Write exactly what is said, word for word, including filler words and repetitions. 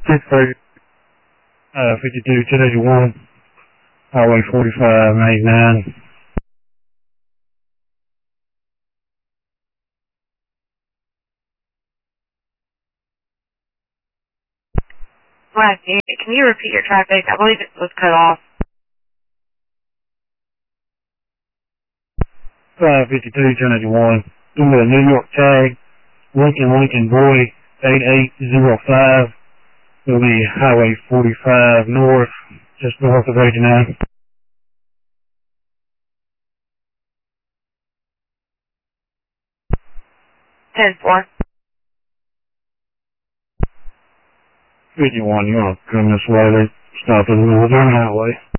Pittsburgh, uh, fifty-two, ten eighty-one, Highway forty-five, eighty-nine. Last unit, can you repeat your traffic? I believe it was cut off. five fifty-two, ten eighty-one, doing a New York tag, Lincoln, Lincoln, Boy, eight eight zero five. It'll be Highway forty-five north, just north of eighty-nine. ten four. fifty-one, you want to come this way, they stop in the middle of the highway.